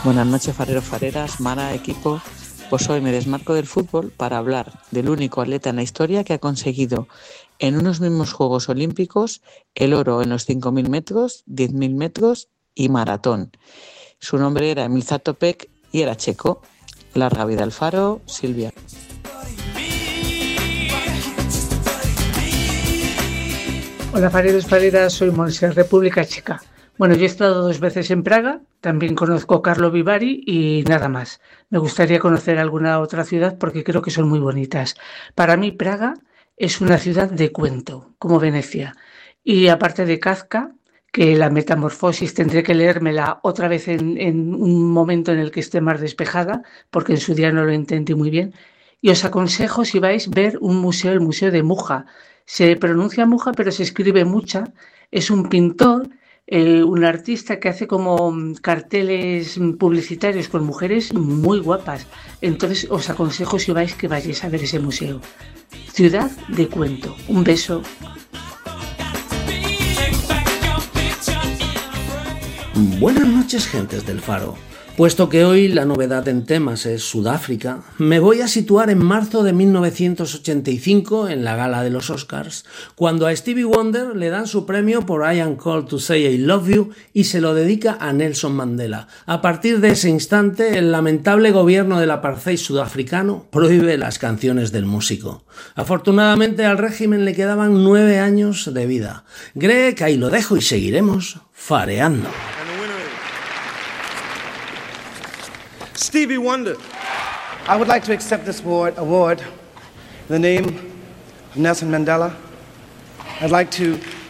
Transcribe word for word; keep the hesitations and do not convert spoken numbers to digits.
Buenas noches, fareros, fareras, Mara, equipo. Pues hoy me desmarco del fútbol para hablar del único atleta en la historia que ha conseguido en unos mismos Juegos Olímpicos el oro en los cinco mil metros, diez mil metros y maratón. Su nombre era Emil Zatopek y era checo. Larga vida al faro, Silvia. Hola, fareros, fareras, soy Monse, República Checa. Bueno, yo he estado dos veces en Praga, también conozco Karlovy Vary y nada más. Me gustaría conocer alguna otra ciudad porque creo que son muy bonitas. Para mí Praga es una ciudad de cuento, como Venecia. Y aparte de Kafka, que la Metamorfosis tendré que leérmela otra vez en, en un momento en el que esté más despejada, porque en su día no lo entendí muy bien. Y os aconsejo, si vais, ver un museo, el Museo de Mucha. Se pronuncia Mucha, pero se escribe Mucha. Es un pintor, eh, un artista que hace como carteles publicitarios con mujeres muy guapas. Entonces os aconsejo, si vais, que vayáis a ver ese museo. Ciudad de cuento. Un beso. Buenas noches, gentes del Faro. Puesto que hoy la novedad en temas es Sudáfrica, me voy a situar en marzo de mil novecientos ochenta y cinco en la gala de los Oscars, cuando a Stevie Wonder le dan su premio por I Am Called to Say I Love You y se lo dedica a Nelson Mandela. A partir de ese instante, el lamentable gobierno del apartheid sudafricano prohíbe las canciones del músico. Afortunadamente al régimen le quedaban nueve años de vida. Greg, ahí lo dejo y seguiremos fareando. Stevie Wonder. I would like to accept this award, award in the name of Nelson Mandela. I'd like to